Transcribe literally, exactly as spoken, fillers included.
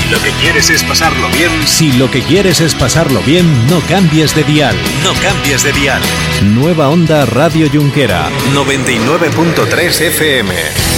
lo que quieres es pasarlo bien... Si lo que quieres es pasarlo bien, no cambies de dial. No cambies de dial. Nueva Onda Radio Junquera. noventa y nueve punto tres F M.